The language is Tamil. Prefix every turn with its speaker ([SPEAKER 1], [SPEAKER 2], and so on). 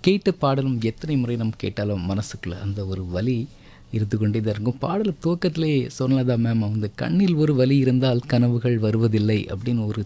[SPEAKER 1] கேட்ட பாடலும் எத்தனை முறை நம்ம கேட்டாலும் மனசுக்குள்ள அந்த ஒரு வலி இருந்து கொண்டே தான் இருக்கும். பாடல் துவக்கத்திலே சொன்னதா மேம் வந்து கண்ணில் ஒரு வலி இருந்தால் கனவுகள் வருவதில்லை அப்படின்னு ஒரு